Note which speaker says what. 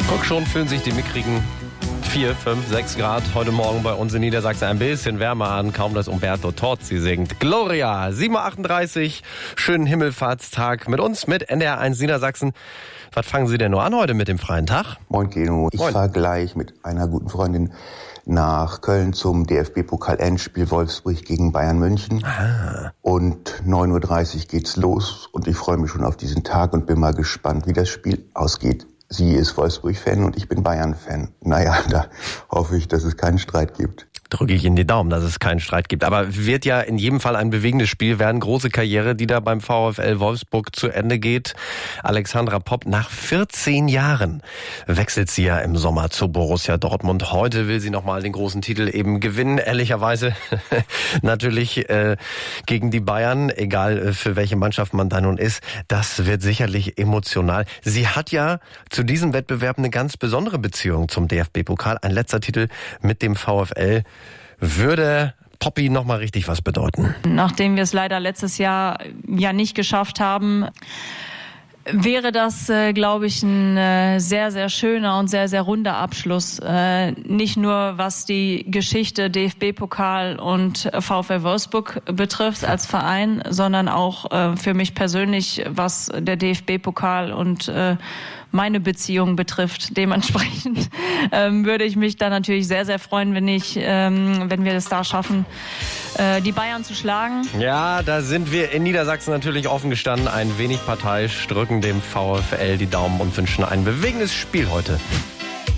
Speaker 1: Guck, schon fühlen sich die mickrigen 4, 5, 6 Grad heute Morgen bei uns in Niedersachsen ein bisschen wärmer an. Kaum, dass Umberto Tozzi singt. Gloria, 7.38 Uhr, schönen Himmelfahrtstag mit uns, mit NDR 1 Niedersachsen. Was fangen Sie denn nur an heute mit dem freien Tag?
Speaker 2: Moin Keno, ich fahre gleich mit einer guten Freundin nach Köln zum DFB-Pokal-Endspiel Wolfsburg gegen Bayern München. Und 9.30 Uhr geht's los und ich freue mich schon auf diesen Tag und bin mal gespannt, wie das Spiel ausgeht. Sie ist Wolfsburg-Fan und ich bin Bayern-Fan. Naja, da hoffe ich, dass es keinen Streit gibt.
Speaker 1: Drücke ich Ihnen die Daumen, dass es keinen Streit gibt. Aber wird ja in jedem Fall ein bewegendes Spiel werden. Große Karriere, die da beim VfL Wolfsburg zu Ende geht. Alexandra Popp, nach 14 Jahren wechselt sie ja im Sommer zu Borussia Dortmund. Heute will sie nochmal den großen Titel eben gewinnen. Ehrlicherweise natürlich gegen die Bayern, egal für welche Mannschaft man da nun ist. Das wird sicherlich emotional. Sie hat ja zu diesem Wettbewerb eine ganz besondere Beziehung zum DFB-Pokal. Ein letzter Titel mit dem VfL würde Poppy noch mal richtig was bedeuten.
Speaker 3: Nachdem wir es leider letztes Jahr ja nicht geschafft haben, wäre das, glaube ich, ein sehr, sehr schöner und sehr, sehr runder Abschluss. Nicht nur was die Geschichte DFB-Pokal und VfL Wolfsburg betrifft als Verein, sondern auch für mich persönlich, was der DFB-Pokal und meine Beziehung betrifft. Dementsprechend würde ich mich da natürlich sehr, sehr freuen, wenn wir es da schaffen, die Bayern zu schlagen.
Speaker 1: Ja, da sind wir in Niedersachsen natürlich offen gestanden, ein wenig parteiisch, drücken dem VfL die Daumen und wünschen ein bewegendes Spiel heute.